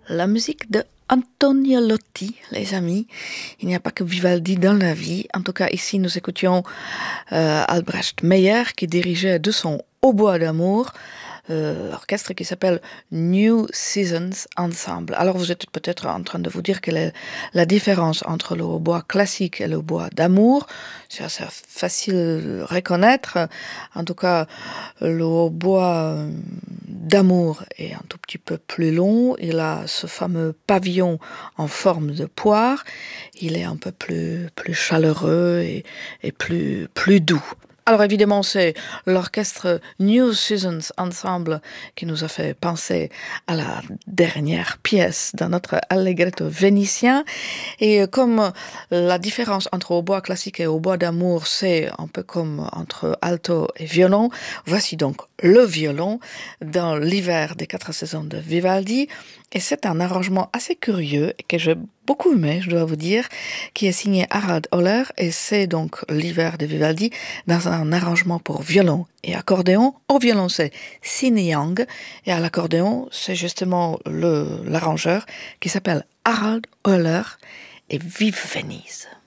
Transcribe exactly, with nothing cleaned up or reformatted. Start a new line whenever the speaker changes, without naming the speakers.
La musique de Antonio Lotti, les amis. Il n'y a pas que Vivaldi dans la vie. En tout cas, ici, nous écoutions euh, Albrecht Meyer qui dirigeait de son hautbois d'amour euh, l'orchestre qui s'appelle New Seasons Ensemble. Alors, vous êtes peut-être en train de vous dire quelle est la différence entre le hautbois classique et le hautbois d'amour. C'est assez facile à reconnaître. En tout cas, le hautbois d'amour est un tout petit peu plus long. Il a ce fameux pavillon en forme de poire. Il est un peu plus, plus chaleureux et, et plus, plus doux. Alors évidemment, c'est l'orchestre New Seasons Ensemble qui nous a fait penser à la dernière pièce dans notre allegretto vénitien. Et comme la différence entre hautbois classique et hautbois d'amour, c'est un peu comme entre alto et violon, voici donc le violon dans l'hiver des quatre saisons de Vivaldi. Et c'est un arrangement assez curieux et que j'ai beaucoup aimé, je dois vous dire, qui est signé Harald Oller, et c'est donc l'hiver de Vivaldi dans un arrangement pour violon et accordéon. Au violon, c'est Sine Young, et à l'accordéon, c'est justement le, l'arrangeur qui s'appelle Harald Oller, et vive Venise.